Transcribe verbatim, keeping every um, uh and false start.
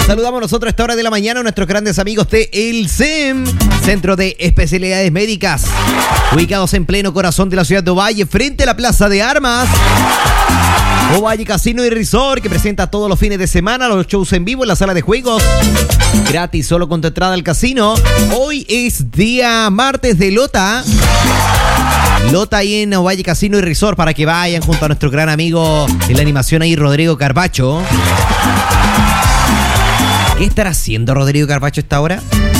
Saludamos nosotros a esta hora de la mañana a nuestros grandes amigos de El C E M, Centro de Especialidades Médicas, ubicados en pleno corazón de la ciudad de Ovalle, frente a la Plaza de Armas. Ovalle Casino y Resort, que presenta todos los fines de semana los shows en vivo en la sala de juegos. Gratis, solo con tu entrada al casino. Hoy es día martes de Lota. Lota ahí en Ovalle Casino y Resort para que vayan junto a nuestro gran amigo de la animación ahí, Rodrigo Carbacho. ¿Qué estará haciendo Rodrigo Carbacho a esta hora?